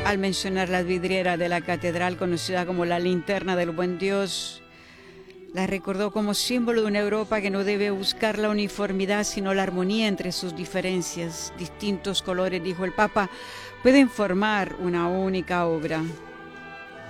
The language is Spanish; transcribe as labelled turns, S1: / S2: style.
S1: Al mencionar la vidriera de la catedral, conocida como la linterna del buen Dios, la recordó como símbolo de una Europa que no debe buscar la uniformidad, sino la armonía entre sus diferencias. Distintos colores, dijo el Papa, pueden formar una única obra.